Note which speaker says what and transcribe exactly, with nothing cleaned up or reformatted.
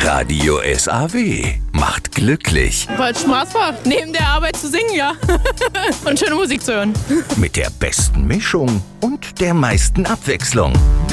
Speaker 1: Radio S A W macht glücklich.
Speaker 2: Weil es Spaß macht, neben der Arbeit zu singen, ja. Und schöne Musik zu hören.
Speaker 1: Mit der besten Mischung und der meisten Abwechslung.